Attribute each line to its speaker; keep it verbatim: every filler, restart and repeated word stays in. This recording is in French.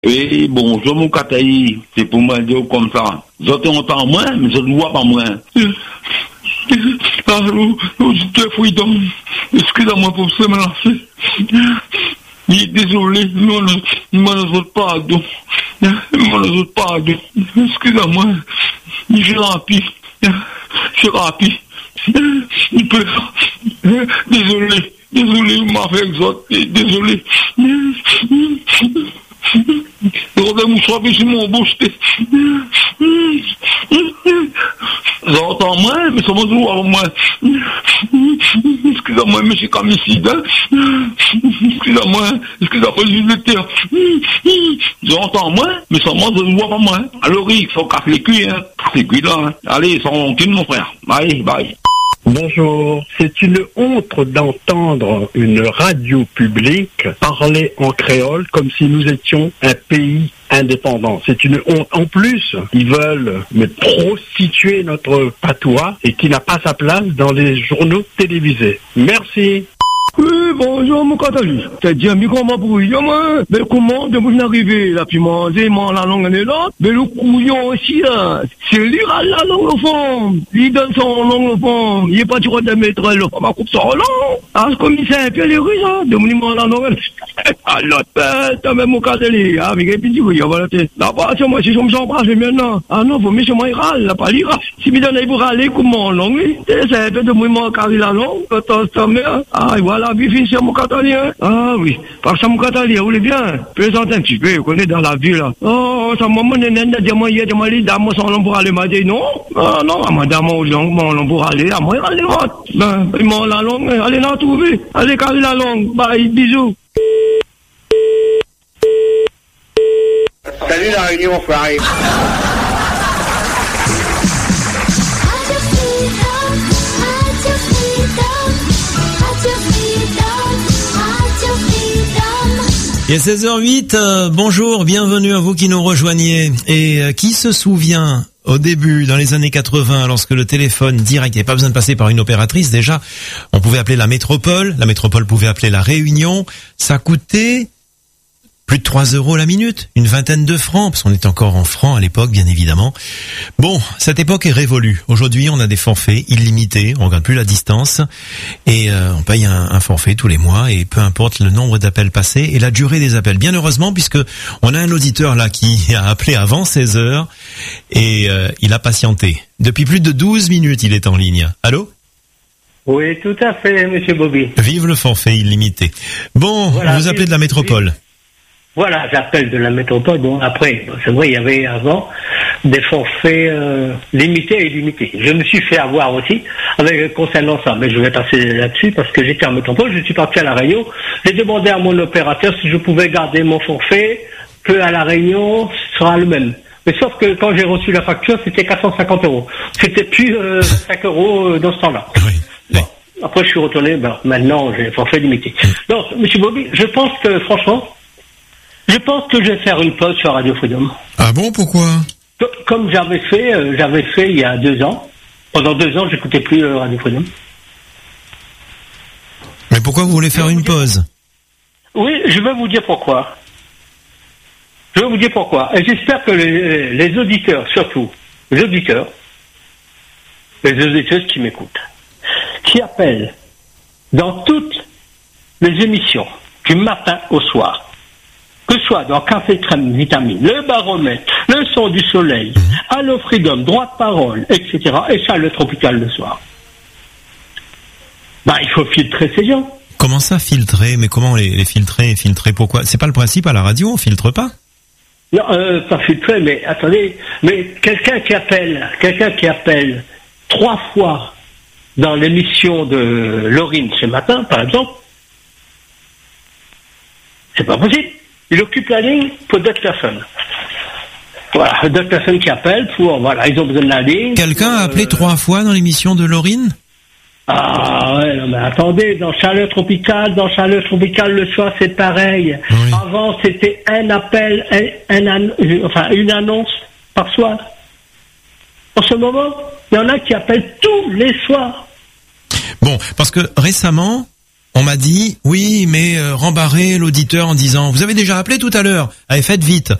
Speaker 1: Et bon, je mon cataï, c'est pour moi dire comme ça. J'entends moins, mais je ne vois pas moins. Allô, je suis dans. Excusez-moi pour ce menacer. Désolé, non, non, ne veux pardon. Ne veux pardon. Excusez-moi. Je rapide. Je rapide. Désolé. Désolé, vous m'avez exhorté. Désolé. Regardez-moi, je suis sur mon bouche. J'entends moins, mais ça m'a dit à moi. Excusez-moi, monsieur Kamicide. Excusez-moi, excusez-moi, je l'étais. J'entends moins, mais ça m'a dit à moi. Alors, il faut casser les cuits, hein. Les cuits là. Allez, sans rancune, mon frère. Allez, bye.
Speaker 2: Bonjour, c'est une honte d'entendre une radio publique parler en créole comme si nous étions un pays indépendant. C'est une honte. En plus, ils veulent mais prostituer notre patois et qui n'a pas sa place dans les journaux télévisés. Merci.
Speaker 3: Oui, bonjour, mon Catali. C'est dit, mais comment pour y moi? Mais comment, de vous arriver, là, puis manger, manger la langue est là? Mais le couillon aussi, là, c'est lui, la langue au fond. Il donne son langue au fond. Il est pas du droit de mettre là, ma coupe sur langue. Ah, ce commissaire, puis les rues, hein, de mon la langue. Alors, t'as même mon Catali, ah, mais puis tu vois, voilà, là, pas, c'est moi, si je me sens pas, maintenant. Ah non, faut mettre moi, il râle, là, pas il râle. Si me donne, il faut râler, comment, langue, c'est un peu de moi, car il a langue, quand t'as mère, ah, voilà. La vie c'est mon catalien. Ah oui, parce que mon catalien, vous voulez bien. Présentez un petit peu, vous connaissez dans la vie là. Oh, ça m'a dit, dit, moi, il y a des malades, dames, sans l'homme pour aller, m'a dit, non. Ah non, madame, mon l'homme pour aller, à moi, allez, ben, ils m'ont la langue, allez, la trouver. Allez, carrer la langue. Bye, bisous.
Speaker 4: Salut la réunion, frère.
Speaker 5: Il est seize heures huit, euh, bonjour, bienvenue à vous qui nous rejoignez. Et euh, qui se souvient, au début, dans les années quatre-vingts, lorsque le téléphone direct, il n'y avait pas besoin de passer par une opératrice, déjà, on pouvait appeler la métropole, la métropole pouvait appeler la Réunion, ça coûtait plus de trois euros la minute, une vingtaine de francs, parce qu'on est encore en francs à l'époque, bien évidemment. Bon, cette époque est révolue. Aujourd'hui, on a des forfaits illimités, on regarde plus la distance, et euh, on paye un, un forfait tous les mois, et peu importe le nombre d'appels passés et la durée des appels. Bien heureusement, puisque on a un auditeur là qui a appelé avant seize heures, et euh, il a patienté. Depuis plus de douze minutes, il est en ligne. Allô ?
Speaker 6: Oui, tout à fait, monsieur Bobby.
Speaker 5: Vive le forfait illimité. Bon, voilà, vous appelez de la métropole.
Speaker 6: Oui. Voilà, j'appelle de la métropole. Bon, après, c'est vrai, il y avait avant des forfaits euh, limités et illimités. Je me suis fait avoir aussi avec concernant ça, mais je vais passer là-dessus parce que j'étais en métropole, je suis parti à la Réunion. J'ai demandé à mon opérateur si je pouvais garder mon forfait, que à la Réunion ce sera le même. Mais sauf que quand j'ai reçu la facture, c'était quatre cent cinquante euros. C'était plus euh, cinq euros dans ce temps-là.
Speaker 5: Oui.
Speaker 6: Bon. Après, je suis retourné. Ben, maintenant, j'ai forfait limité. Donc, monsieur Bobby, je pense que franchement. Je pense que je vais faire une pause sur Radio Freedom.
Speaker 5: Ah bon, pourquoi ?
Speaker 6: Comme j'avais fait, euh, j'avais fait il y a deux ans. Pendant deux ans, j'écoutais plus euh, Radio Freedom.
Speaker 5: Mais pourquoi vous voulez faire une pause ?
Speaker 6: Oui, je vais vous dire pourquoi. Je vais vous dire pourquoi. Et j'espère que les, les auditeurs, surtout, les auditeurs, les auditeuses qui m'écoutent, qui appellent dans toutes les émissions, du matin au soir, que ce soit dans Café Crème Vitamine, le Baromètre, le Son du Soleil, Allo Freedom, Droit de Parole, et cetera, et ça, le Tropical le soir. Bah, il faut filtrer ces gens.
Speaker 5: Comment ça, filtrer ? Mais comment les, les filtrer ? Filtrer pourquoi ? C'est pas le principe à la radio, on filtre pas ?
Speaker 6: Non, euh, pas filtrer, mais attendez, mais quelqu'un qui appelle, quelqu'un qui appelle trois fois dans l'émission de Laurine ce matin, par exemple, c'est pas possible. Il occupe la ligne pour d'autres personnes. Voilà, d'autres personnes qui appellent pour, voilà, ils ont besoin de la ligne.
Speaker 5: Quelqu'un a appelé euh... trois fois dans l'émission de Laurine ?
Speaker 6: Ah ouais, non mais attendez, dans Chaleur Tropicale, dans Chaleur Tropicale le soir c'est pareil.
Speaker 5: Oui.
Speaker 6: Avant c'était un appel, un, un, enfin une annonce par soir. En ce moment, il y en a qui appellent tous les soirs.
Speaker 5: Bon, parce que récemment, On m'a dit, oui, mais euh, rembarrer l'auditeur en disant, vous avez déjà appelé tout à l'heure, allez, faites vite.